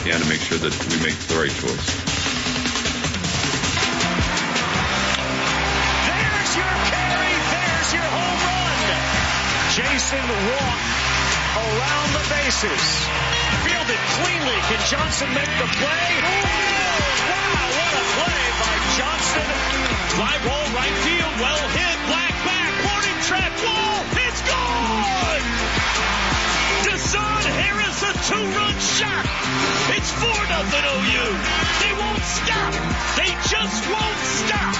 can to make sure that we make the right choice. There's your carry. There's your home run. Jason walked around the bases. Fielded cleanly. Can Johnson make the play? Wow, what a play by Johnson. Fly ball right field. Well hit. Black back. Warning track. Wall. It's gone. Desan Harris, a 2-run shot. It's 4-0 OU. They won't stop. They just won't stop.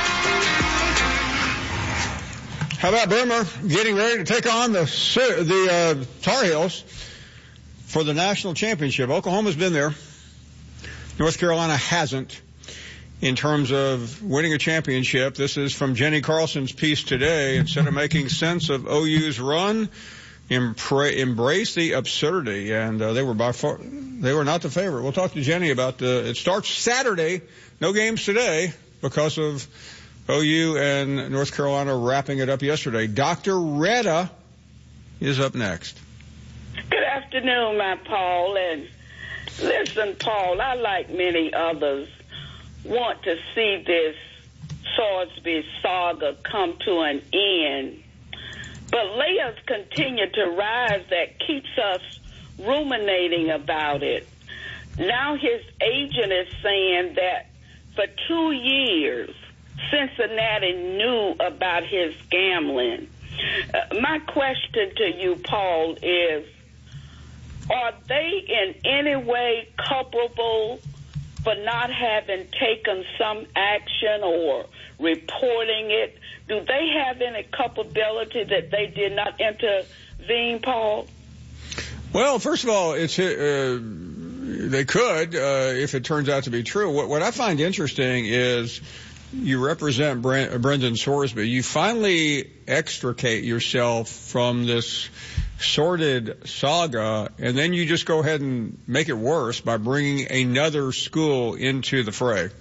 How about Boomer getting ready to take on the Tar Heels for the national championship? Oklahoma's been there. North Carolina hasn't in terms of winning a championship. This is from Jenny Carlson's piece today. Instead of making sense of OU's run, embrace the absurdity. And they were not the favorite. We'll talk to Jenny about it starts Saturday. No games today because of OU and North Carolina wrapping it up yesterday. Dr. Retta is up next. Good afternoon, my Paul. And listen, Paul, I, like many others, want to see this Salisbury saga come to an end. But layers continue to rise that keeps us ruminating about it. Now his agent is saying that for 2 years, Cincinnati knew about his gambling. My question to you, Paul, is, are they in any way culpable for not having taken some action or reporting it? Do they have any culpability that they did not intervene, Paul? Well, first of all, it's they could if it turns out to be true. What I find interesting is you represent Brendan Sorsby. You finally extricate yourself from this sordid saga, and then you just go ahead and make it worse by bringing another school into the fray.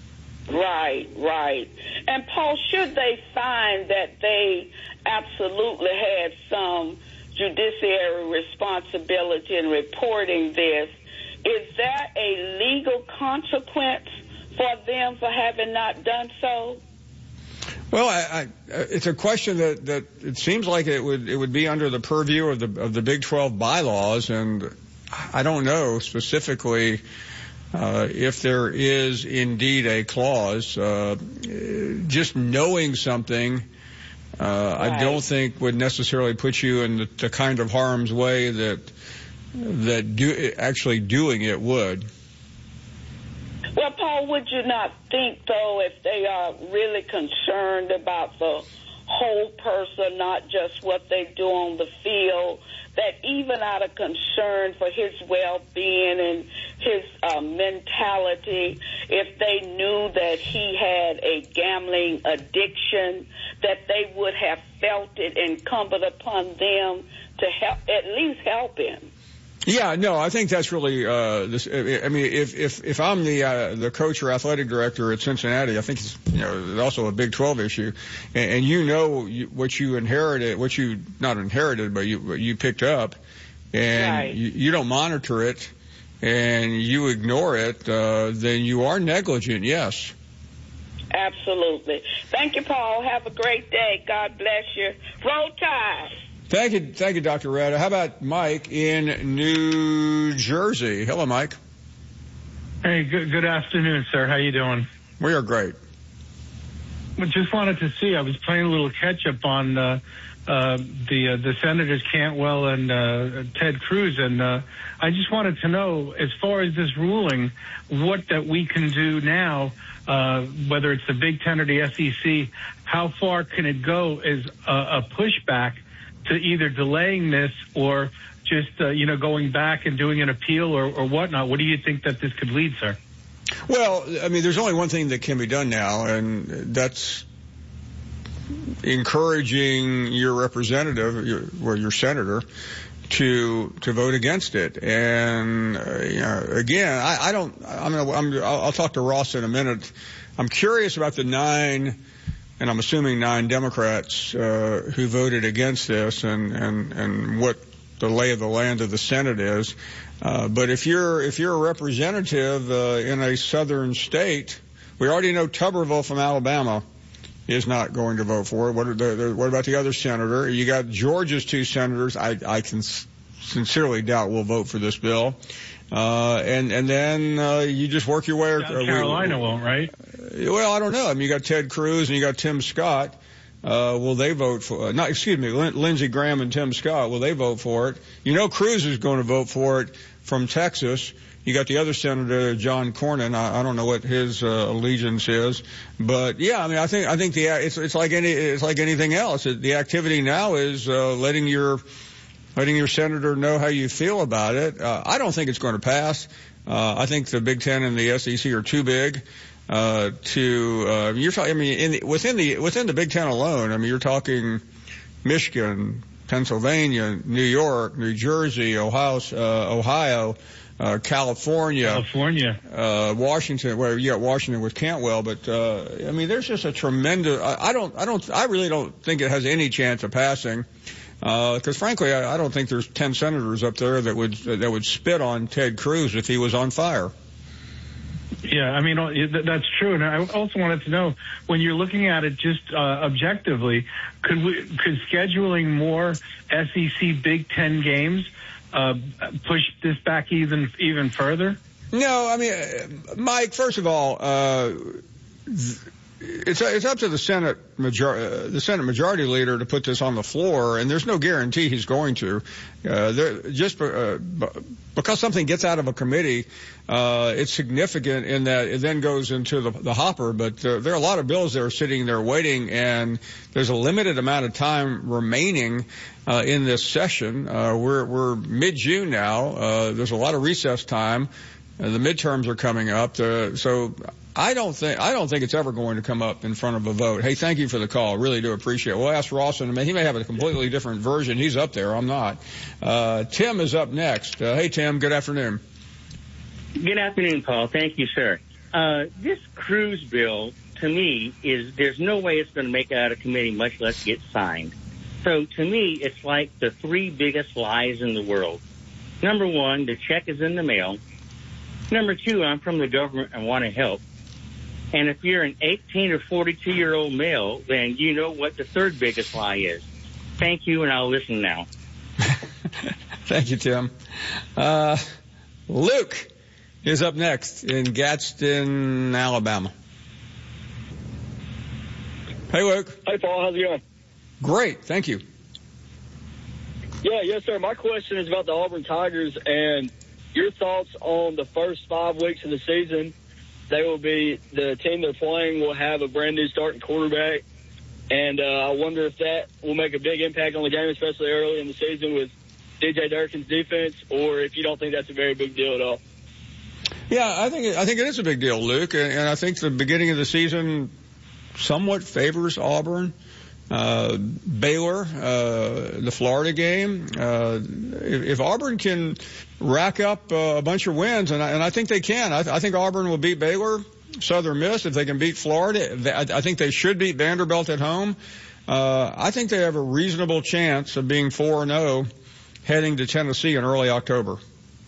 Right. And, Paul, should they find that they absolutely had some judiciary responsibility in reporting this, is that a legal consequence for them for having not done so? Well, it's a question that it seems like it would be under the purview of the Big 12 bylaws, and I don't know specifically if there is indeed a clause. Just knowing something, right, I don't think would necessarily put you in the kind of harm's way that actually doing it would. Well, Paul, would you not think, though, if they are really concerned about the whole person, not just what they do on the field, that even out of concern for his well-being and his mentality, if they knew that he had a gambling addiction, that they would have felt it incumbent upon them to help, at least help him? Yeah, no, I think that's really this. I mean, if I'm the coach or athletic director at Cincinnati, I think it's also a Big 12 issue, and what you inherited, what you not inherited, but you picked up, and right, you don't monitor it, and you ignore it, then you are negligent. Yes. Absolutely. Thank you, Paul. Have a great day. God bless you. Roll Tide. Thank you, Dr. Retta. How about Mike in New Jersey? Hello, Mike. Hey, good afternoon, sir. How you doing? We are great. I just wanted to see. I was playing a little catch up on the Senators Cantwell and Ted Cruz, and I just wanted to know, as far as this ruling, what that we can do now, whether it's the Big Ten or the SEC, how far can it go as a pushback to either delaying this or just, going back and doing an appeal or whatnot? What do you think that this could lead, sir? Well, I mean, there's only one thing that can be done now, and that's encouraging your representative or your senator to vote against it. And, again, I'll talk to Ross in a minute. I'm curious about the 9, and I'm assuming 9 Democrats who voted against this, and what the lay of the land of the Senate is. But if you're a representative in a southern state, we already know Tuberville from Alabama is not going to vote for it. What about the other senator? You got Georgia's 2 senators. I can sincerely doubt will vote for this bill. And then you just work your way. South Carolina won't, right? Well, I don't know. I mean, you got Ted Cruz and you got Tim Scott. Will they vote for? Lindsey Graham and Tim Scott. Will they vote for it? You know, Cruz is going to vote for it from Texas. You got the other senator, John Cornyn. I don't know what his allegiance is, but yeah, I mean, I think it's like anything else. The activity now is letting your senator know how you feel about it. I don't think it's going to pass. I think the Big Ten and the SEC are too big you're talking. I mean, within the Big Ten alone. I mean, you're talking Michigan, Pennsylvania, New York, New Jersey, Ohio. California, Washington. Well, you got Washington with Cantwell, but I mean, there's just a tremendous. I really don't think it has any chance of passing. Because frankly, I don't think there's 10 senators up there that would spit on Ted Cruz if he was on fire. Yeah, I mean, that's true. And I also wanted to know, when you're looking at it just objectively, could scheduling more SEC Big Ten games push this back even further? No, I mean, Mike, first of all, it's up to the Senate majority leader to put this on the floor, and there's no guarantee he's going to. Because something gets out of a committee, it's significant in that it then goes into the hopper. But there are a lot of bills that are sitting there waiting, and there's a limited amount of time remaining in this session. We're mid-June now. There's a lot of recess time. The midterms are coming up, so I don't think it's ever going to come up in front of a vote. Hey, thank you for the call. Really do appreciate it. We'll ask Rawson. He may have a completely different version. He's up there. I'm not. Tim is up next. Hey, Tim. Good afternoon. Good afternoon, Paul. Thank you, sir. This Cruz bill, to me, there's no way it's going to make it out of committee, much less get signed. So to me, it's like the 3 biggest lies in the world. Number 1, the check is in the mail. Number 2, I'm from the government and want to help. And if you're an 18 or 42-year-old male, then you know what the 3rd biggest lie is. Thank you, and I'll listen now. Thank you, Tim. Luke is up next in Gadsden, Alabama. Hey, Luke. Hey, Paul. How's it going? Great. Thank you. Yeah, yes, sir. My question is about the Auburn Tigers and your thoughts on the first 5 weeks of the season. The team they're playing will have a brand new starting quarterback. And I wonder if that will make a big impact on the game, especially early in the season with DJ Durkin's defense, or if you don't think that's a very big deal at all. Yeah, I think it is a big deal, Luke. And I think the beginning of the season somewhat favors Auburn. Baylor, the Florida game. If Auburn can rack up a bunch of wins, and I think they can. I think Auburn will beat Baylor, Southern Miss. If they can beat Florida, I think they should beat Vanderbilt at home. I think they have a reasonable chance of being 4-0 heading to Tennessee in early October.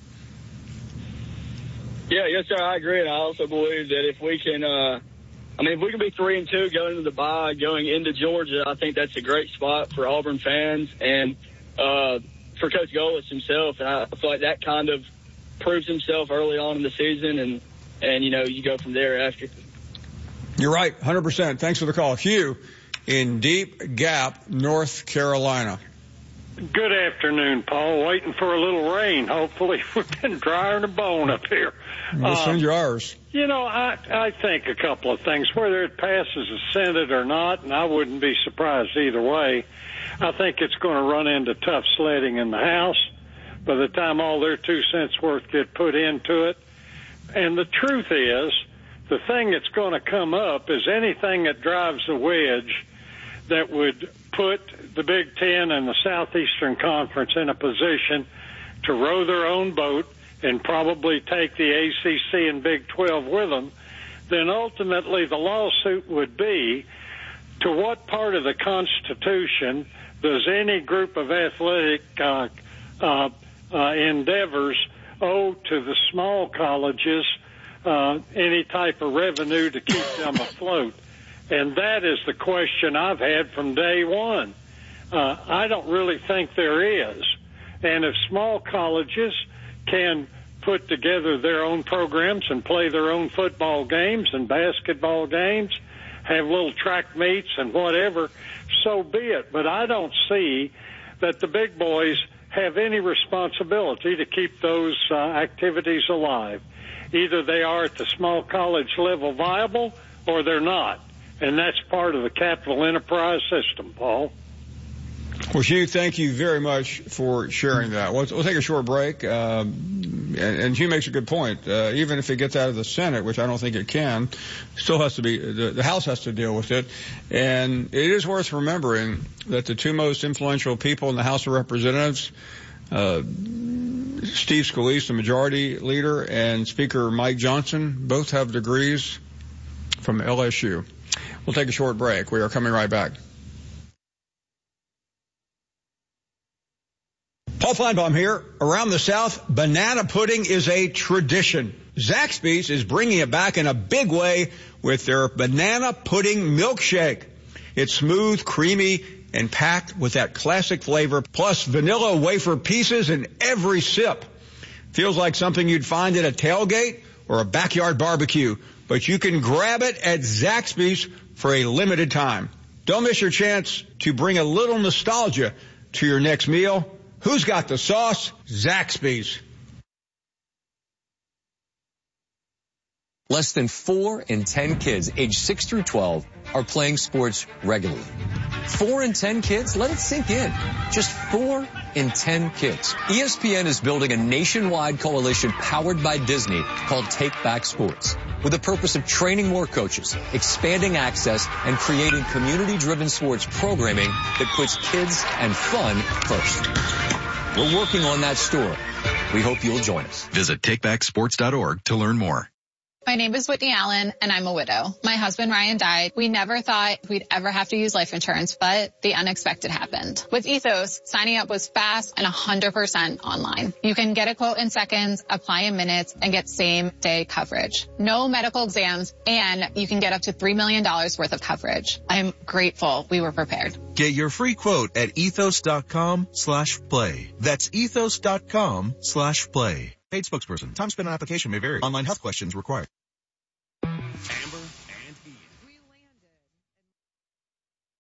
Yeah, yes, sir. I agree, and I also believe that if we can, if we can be 3-2 going into the bye, going into Georgia, I think that's a great spot for Auburn fans and for Coach Golis himself. And I feel like that kind of proves himself early on in the season, and you go from there after. You're right, 100%. Thanks for the call. Hugh in Deep Gap, North Carolina. Good afternoon, Paul. Waiting for a little rain, hopefully. We've been drier than a bone up here. We'll send you ours. I think a couple of things. Whether it passes the Senate or not, and I wouldn't be surprised either way, I think it's going to run into tough sledding in the House by the time all their 2 cents worth get put into it. And the truth is, the thing that's going to come up is anything that drives the wedge that would put the Big Ten and the Southeastern Conference in a position to row their own boat and probably take the ACC and Big 12 with them, then ultimately the lawsuit would be, to what part of the Constitution does any group of athletic endeavors owe to the small colleges any type of revenue to keep them afloat. And that is the question I've had from day one. I don't really think there is. And if small colleges can put together their own programs and play their own football games and basketball games, have little track meets and whatever, so be it. But I don't see that the big boys have any responsibility to keep those activities alive. Either they are at the small college level viable or they're not. And that's part of the capital enterprise system, Paul. Well, Hugh, thank you very much for sharing that. We'll take a short break. And Hugh makes a good point. Even if it gets out of the Senate, which I don't think it can, still has to be, the House has to deal with it. And it is worth remembering that the two most influential people in the House of Representatives, Steve Scalise, the majority leader, and Speaker Mike Johnson, both have degrees from LSU. We'll take a short break. We are coming right back. Paul Feinbaum here. Around the South, banana pudding is a tradition. Zaxby's is bringing it back in a big way with their banana pudding milkshake. It's smooth, creamy, and packed with that classic flavor, plus vanilla wafer pieces in every sip. Feels like something you'd find at a tailgate or a backyard barbecue, but you can grab it at Zaxby's for a limited time. Don't miss your chance to bring a little nostalgia to your next meal. Who's got the sauce? Zaxby's. Less than 4 in 10 kids aged 6 through 12 are playing sports regularly. 4 in 10 kids? Let it sink in. Just 4 in 10 kids. ESPN is building a nationwide coalition powered by Disney called Take Back Sports, with the purpose of training more coaches, expanding access, and creating community-driven sports programming that puts kids and fun first. We're working on that story. We hope you'll join us. Visit takebacksports.org to learn more. My name is Whitney Allen, and I'm a widow. My husband, Ryan, died. We never thought we'd ever have to use life insurance, but the unexpected happened. With Ethos, signing up was fast and 100% online. You can get a quote in seconds, apply in minutes, and get same-day coverage. No medical exams, and you can get up to $3 million worth of coverage. I'm grateful we were prepared. Get your free quote at ethos.com/play. That's ethos.com/play. Paid spokesperson. Time spent on application may vary. Online health questions required.